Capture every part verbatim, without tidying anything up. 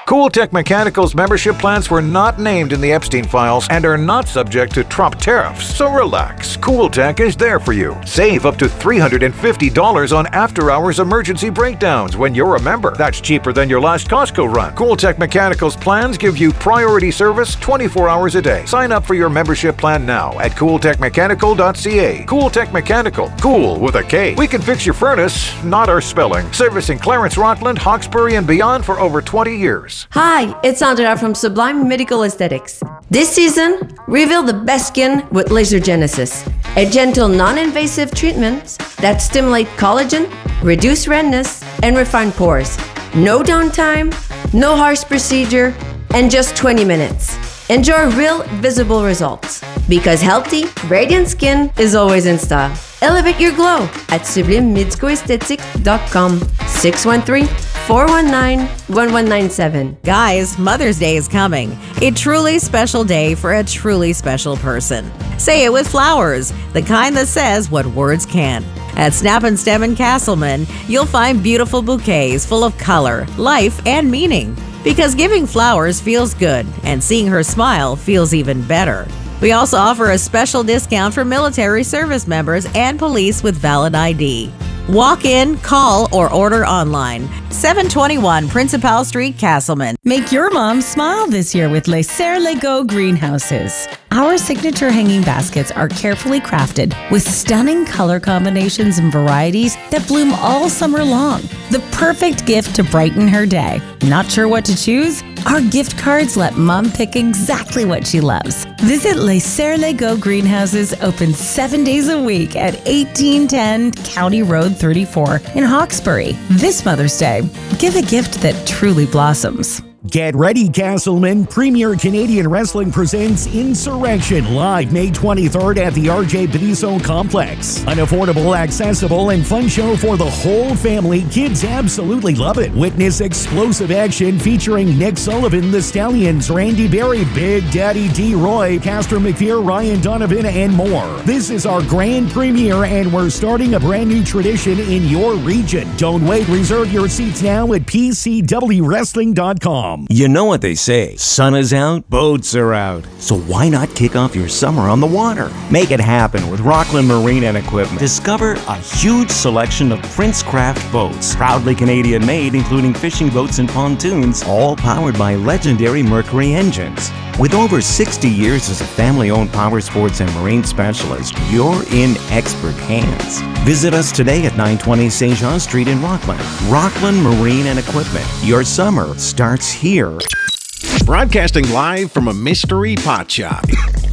Cooltech Mechanical's membership plans were not named in the Epstein files and are not subject to Trump tariffs, so relax. Cooltech is there for you. Save up to three hundred fifty dollars on after-hours emergency breakdowns when you're a member. That's cheaper than your last Costco run. Cooltech Mechanical's plans give you priority service twenty-four hours a day. Sign up for your membership plan now at cooltech mechanical dot c a. Cooltech Mechanical. Cool with a K. We can fix your furnace, not our spelling. Servicing Clarence, Rockland, Hawkesbury, and beyond for over twenty years. Hi, it's Andrea from Sublime Medical Aesthetics. This season, reveal the best skin with Laser Genesis, a gentle, non-invasive treatment that stimulates collagen, reduce redness, and refine pores. No downtime, no harsh procedure, and just twenty minutes. Enjoy real, visible results. Because healthy, radiant skin is always in style. Elevate your glow at sublime medico aesthetic dot com. six one three, four one nine, one one nine seven. Guys, Mother's Day is coming. A truly special day for a truly special person. Say it with flowers, the kind that says what words can't. At Snap and Stem in Castleman, you'll find beautiful bouquets full of color, life, and meaning. Because giving flowers feels good, and seeing her smile feels even better. We also offer a special discount for military service members and police with valid I D. Walk in, call, or order online. seven twenty-one Principal Street, Castleman. Make your mom smile this year with Les Serres Lego greenhouses. Our signature hanging baskets are carefully crafted with stunning color combinations and varieties that bloom all summer long. The perfect gift to brighten her day. Not sure what to choose? Our gift cards let mom pick exactly what she loves. Visit Les Serres Lego greenhouses, open seven days a week at eighteen ten County Road thirty-four in Hawkesbury. This Mother's Day, give a gift that truly blossoms. Get ready, Castleman. Premier Canadian Wrestling presents Insurrection live May twenty-third at the R J Beniso Complex. An affordable, accessible, and fun show for the whole family. Kids absolutely love it. Witness explosive action featuring Nick Sullivan, the Stallions, Randy Berry, Big Daddy D. Roy, Castor McPherson, Ryan Donovan, and more. This is our grand premiere, and we're starting a brand new tradition in your region. Don't wait. Reserve your seats now at p c w wrestling dot com. You know what they say, sun is out, boats are out. So why not kick off your summer on the water? Make it happen with Rockland Marine and Equipment. Discover a huge selection of Princecraft boats, proudly Canadian made, including fishing boats and pontoons, all powered by legendary Mercury engines. With over sixty years as a family-owned power sports and marine specialist, you're in expert hands. Visit us today at nine twenty Saint Jean Street in Rockland. Rockland Marine and Equipment. Your summer starts here. Broadcasting live from a mystery pot shop.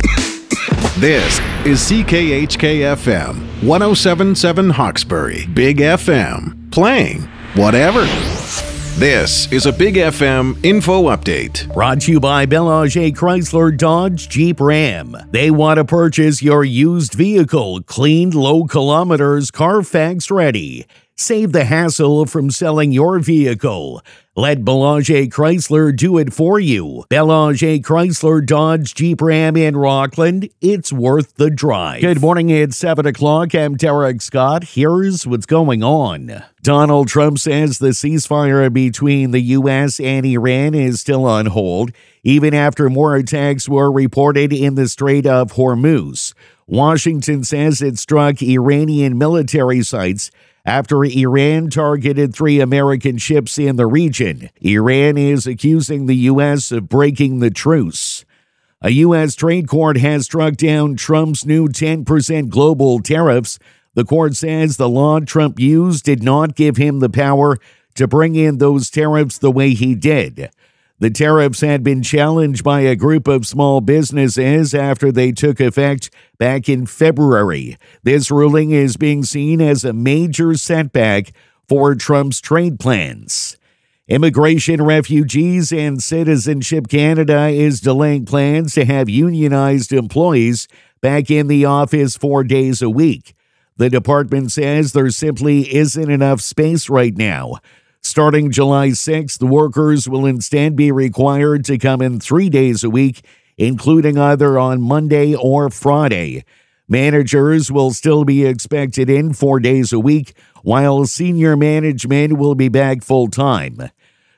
This is C K H K F M, one oh seven point seven Hawkesbury, Big F M, playing whatever. This is a Big F M info update. Brought to you by Belanger Chrysler Dodge Jeep Ram. They want to purchase your used vehicle, cleaned, low kilometers, Carfax ready. Save the hassle from selling your vehicle. Let Belanger Chrysler do it for you. Belanger Chrysler Dodge Jeep Ram in Rockland. It's worth the drive. Good morning. It's seven o'clock. I'm Tarek Scott. Here's what's going on. Donald Trump says the ceasefire between the U S and Iran is still on hold, even after more attacks were reported in the Strait of Hormuz. Washington says it struck Iranian military sites after Iran targeted three American ships in the region. Iran is accusing the U S of breaking the truce. A U S trade court has struck down Trump's new ten percent global tariffs. The court says the law Trump used did not give him the power to bring in those tariffs the way he did. The tariffs had been challenged by a group of small businesses after they took effect back in February. This ruling is being seen as a major setback for Trump's trade plans. Immigration, Refugees, and Citizenship Canada is delaying plans to have unionized employees back in the office four days a week. The department says there simply isn't enough space right now. Starting July sixth, the workers will instead be required to come in three days a week, including either on Monday or Friday. Managers will still be expected in four days a week, while senior management will be back full-time.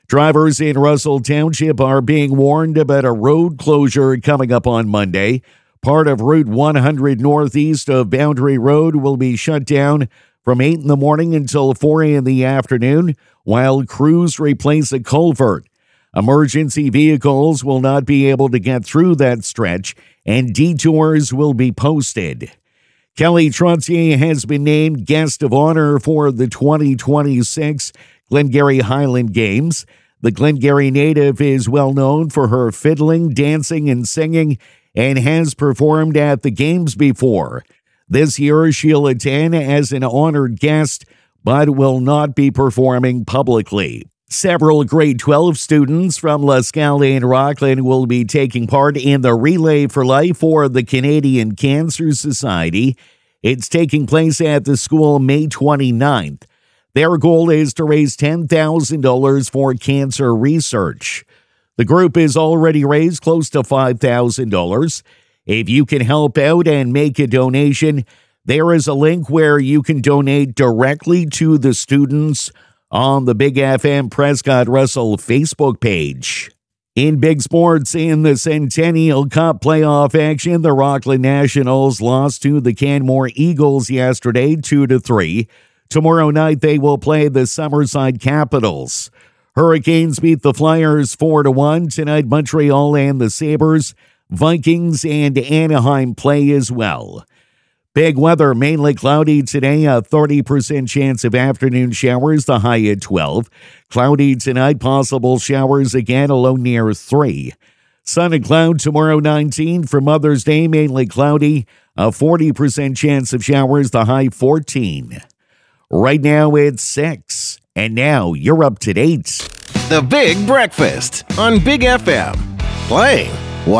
Drivers in Russell Township are being warned about a road closure coming up on Monday. Part of Route one hundred northeast of Boundary Road will be shut down from eight in the morning until four in the afternoon, while crews replace a culvert. Emergency vehicles will not be able to get through that stretch, and detours will be posted. Kelly Trottier has been named Guest of Honor for the twenty twenty-six Glengarry Highland Games. The Glengarry native is well known for her fiddling, dancing, and singing, and has performed at the games before. This year, she'll attend as an honored guest, but will not be performing publicly. Several grade twelve students from Lascaux and Rockland will be taking part in the Relay for Life for the Canadian Cancer Society. It's taking place at the school May twenty-ninth. Their goal is to raise ten thousand dollars for cancer research. The group has already raised close to five thousand dollars. If you can help out and make a donation, there is a link where you can donate directly to the students on the Big F M Prescott Russell Facebook page. In big sports, in the Centennial Cup playoff action, the Rockland Nationals lost to the Canmore Eagles yesterday two to three. Tomorrow night, they will play the Summerside Capitals. Hurricanes beat the Flyers four to one. Tonight, Montreal and the Sabres, Vikings, and Anaheim play as well. Big weather, mainly cloudy today, a thirty percent chance of afternoon showers, the high at twelve. Cloudy tonight, possible showers again, a low near three. Sun and cloud tomorrow, nineteen. For Mother's Day, mainly cloudy, a forty percent chance of showers, the high fourteen. Right now, it's six. And now, you're up to date. The Big Breakfast on Big F M. Playing